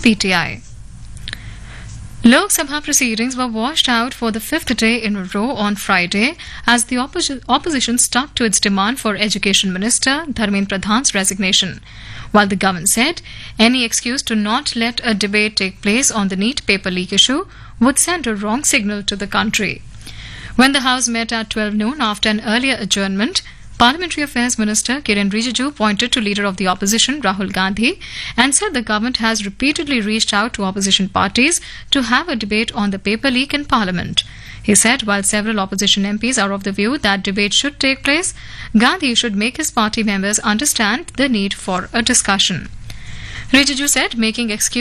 PTI. Lok Sabha proceedings were washed out for the fifth day in a row on Friday as the opposition stuck to its demand for Education Minister Dharmendra Pradhan's resignation, while the government said any excuse to not let a debate take place on the NEET paper leak issue would send a wrong signal to the country. When the House met at 12 noon after an earlier adjournment, Parliamentary Affairs Minister Kiren Rijiju pointed to Leader of the Opposition Rahul Gandhi and said the government has repeatedly reached out to opposition parties to have a debate on the paper leak in Parliament. He said while several opposition MPs are of the view that debate should take place, Gandhi should make his party members understand the need for a discussion. Rijiju said making excuses